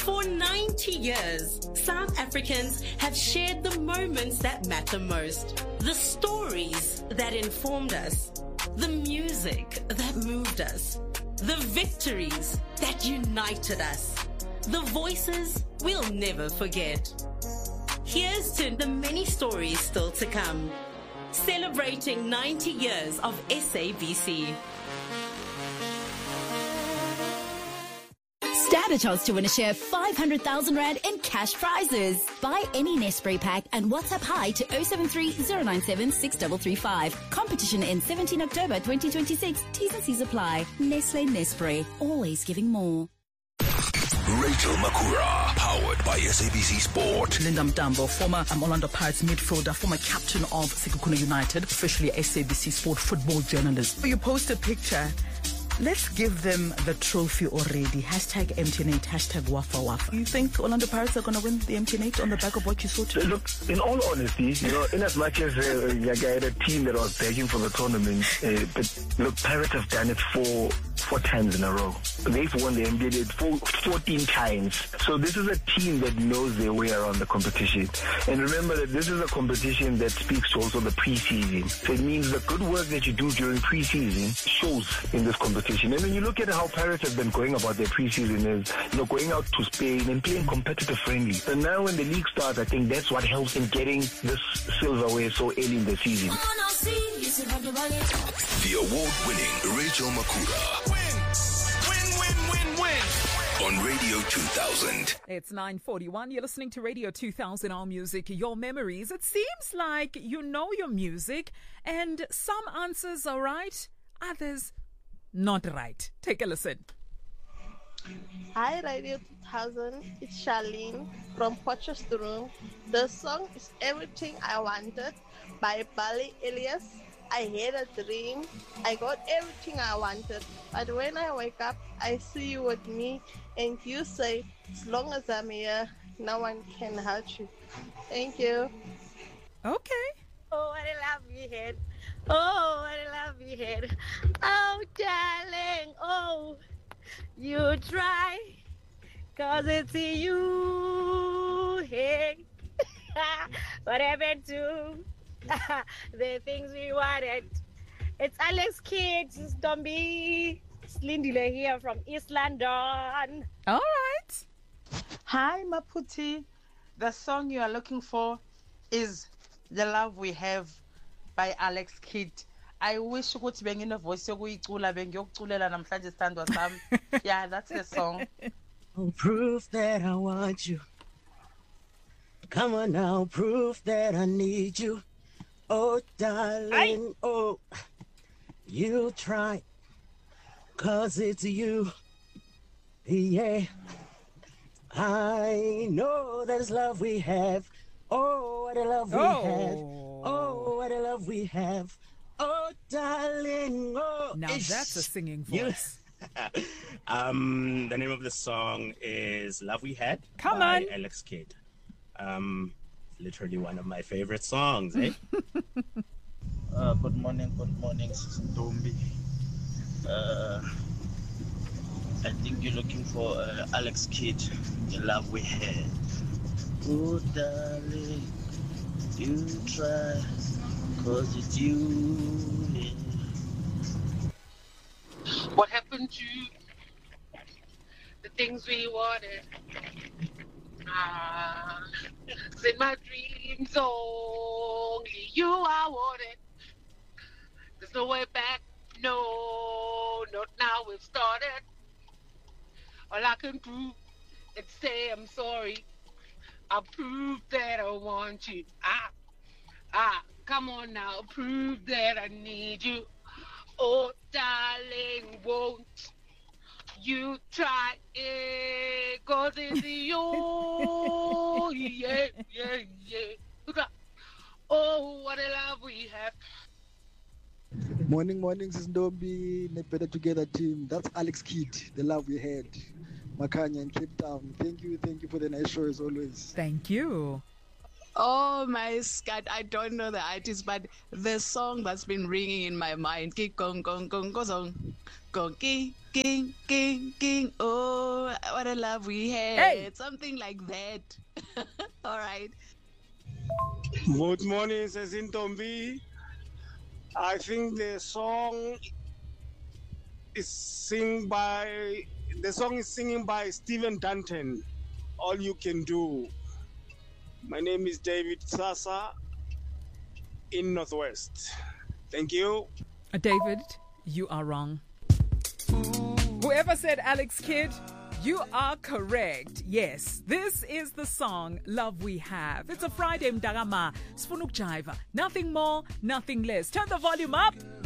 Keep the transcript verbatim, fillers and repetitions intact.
For ninety years, South Africans have shared the moments that matter most, the stories that informed us, the music that moved us, the victories that united us, the voices we'll never forget. Here's to the many stories still to come, celebrating ninety years of S A B C. Stand a chance to win a share of five hundred thousand rand in cash prizes. Buy any Nespray pack and WhatsApp hi to oh seven three, oh nine seven, six three three five. Competition ends seventeenth October twenty twenty-six. T's and C's apply. Nestle Nespray, always giving more. Rachel Makura, powered by S A B C Sport. Linda Mtambo, former um, Orlando Pirates midfielder, former captain of Sekhukhune United, officially S A B C Sport football journalist. You post a picture. Let's give them the trophy already. Hashtag M T N eight, hashtag Wafa Wafa. You think Orlando Pirates are going to win the M T N eight on the back of what you saw today? Look, in all honesty, you know, in as much as uh, you had a team that was begging for the tournament, uh, but look, Pirates have done it four, four times in a row. They've won the M T N eight four, fourteen times. So this is a team that knows their way around the competition. And remember that this is a competition that speaks to also the preseason. So it means the good work that you do during preseason shows in this competition. And when you look at how Pirates have been going about their preseason is, you know, going out to Spain and playing competitive friendly. So now when the league starts, I think that's what helps in getting this silverware so early in the season. The award-winning Rachel Makura. Win, win, win, win, win. On Radio two thousand. It's nine forty-one. You're listening to Radio two thousand, our music, your memories. It seems like you know your music, and some answers are right, others not right. Take a listen. Hi, Radio two thousand. It's Charlene from Potchefstroom. The song is Everything I Wanted by Bali Elias. I had a dream. I got everything I wanted. But when I wake up, I see you with me. And you say, as long as I'm here, no one can hurt you. Thank you. Okay. Oh, what a lovely head. Oh, what a lovely head. Oh, darling. Oh, you try. Cause it's you. Hey. What happened to the things we wanted? It's Alex Kids. Don't be Slindile here from East London. All right. Hi, Maputi. The song you are looking for is The Love We Have by Alex Kidd. I wish ukuthi bengine voice yokuyicula bengiyokuculela namhlanje sithandwa sami. Yeah, that's the song. Oh, proof that I want you. Come on now, proof that I need you. Oh, darling, Aye. Oh, you try, cause it's you. Yeah, I know there's love we have. Oh, what a love we Oh. have. Oh, what a love we have. Oh, darling. Oh, Now ish. that's a singing You- voice. um, the name of the song is Love We Had Come by on. Alex Kidd. Um, literally one of my favorite songs, eh? Uh, good morning, good morning, Sister Dombi. Uh, I think you're looking for uh, Alex Kidd, The Love We Had. Oh, darling, you try, cause it's you. Yeah. What happened to the things we wanted? Ah, 'cause in my dreams, only you I wanted. There's no way back, no, not now we've started. All I can prove is say I'm sorry. I'll prove that I want you. Ah, ah, come on now, prove that I need you. Oh, darling, won't you try it? 'Cause it's you. Yeah, yeah, yeah. Look up. Oh, what a love we have. Morning, morning, Sis Ndombi, the Better Together team. That's Alex Kidd, The Love We Had. Makanya in Cape Town. Thank you, thank you for the nice show as always. Thank you. Oh my God, I don't know the artist, but the song that's been ringing in my mind, Ki Gong Gong Gong Gong Song, Gong King King King King. Oh, what a love we had, Hey. something like that. All right. Good morning, Sezintombi. I think the song is sing by the song is singing by Stephen Danton. All You Can Do. My name is David Sasa in Northwest. Thank you. Uh, David, you are wrong. Whoever said Alex Kidd, you are correct. Yes, this is the song Love We Have. It's a Friday, Mdagama. Sifuna ukujiva. Nothing more, nothing less. Turn the volume up.